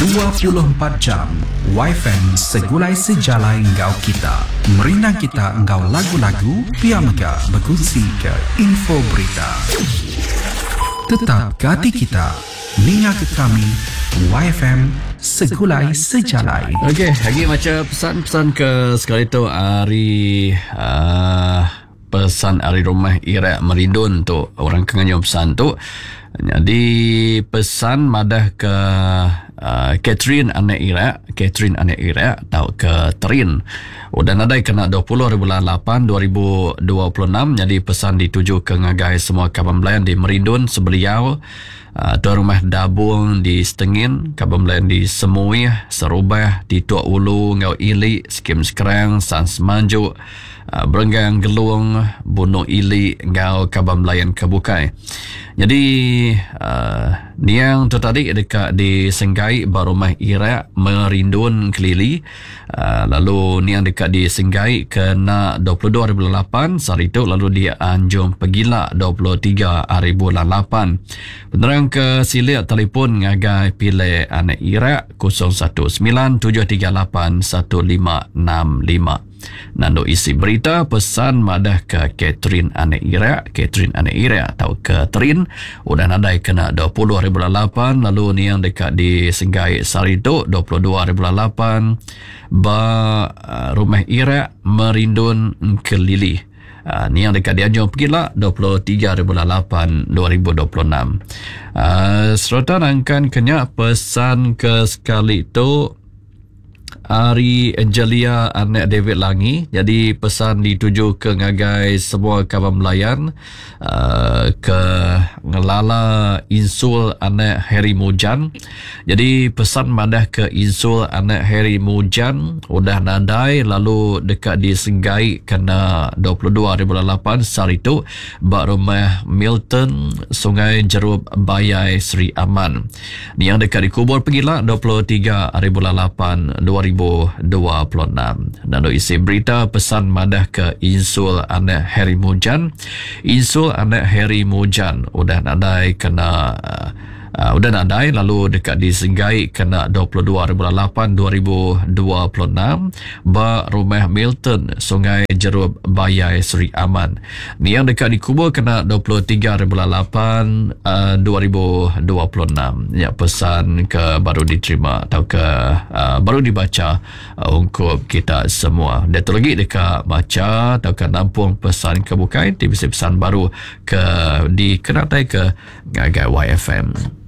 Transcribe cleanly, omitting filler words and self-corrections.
24 jam YFM segulai sejalai engkau kita. Merinang kita engkau lagu-lagu, piamega berkongsi ke info berita. Tetap ke hati kita, ninga ke kami, YFM segulai sejalai. Okey, lagi macam pesan-pesan ke sekali tu hari pesan hari rumah Iraq Merindun tu orang kenganyo pesan tu. Jadi pesan madah ke Catherine anak Iraq tau ke Terin. Udah nadai kena 20 bulan 8 2026. Jadi pesan dituju ke ngagai semua kawan belayan di Merindun, Sebeliau, tuan rumah Dabung di Setengin, kawan belayan di Semui, Serubah, di Tuak Ulu, Ngau Ili, Skim Sekerang, Sans Manjuk, Berenggang Gelung, Bunuh Ili, Ngau kawan belayan Kebukai. Jadi niang tu tadi dekat di Senggai Barumah Iraq Merindun Kelili. Lalu niang dekat di Senggai kena 22 bulan 8 sehari itu. Lalu dia Anjung Pegila 23 hari bulan 8. Penerang ke silik telefon ngagai pilih anak Iraq 0197381565. Nando isi berita pesan madah ke Catherine anak Iraq atau ke Terin. Udah nadai kena 20 hari bulan 8. Lalu ni yang dekat di Senggai Sarito 22 hari bulan 8. Rumah Iraq Merindun Kelili. Ni yang dekat di Anjung Pegila 23 hari bulan 8 2026. Serta rangkan kenya pesan ke sekali tu Ari Angelia anak David Langi. Jadi pesan dituju ke ngagai semua kawan melayan ke ngelala Insul anak Harry Mujan. Jadi pesan madah ke Insul anak Harry Mujan udah nadai. Lalu dekat di Senggai kena 22 hari bulan 8 sehari itu bak rumah Milton Sungai Jerub Bayai Sri Aman. Ni yang dekat di Kubur Pegila 23 hari bulan 8 2026. Dan isi berita pesan madah ke Insul anak Harry Mujan. Insul anak Harry Mujan udah nadai kena lalu dekat di Senggai kena 22 hari bulan 8 2026 bak rumah Milton Sungai Jerub Bayai Sri Aman. Ni yang dekat di Kubur kena 23 hari bulan 8 2026. Ya, pesan ke baru diterima atau ke baru dibaca untuk kita semua. Dan tu lagi dekat baca atau ke nampung pesan Kebukai, divisi pesan baru ke di Kenatai ke Ngagai YFM.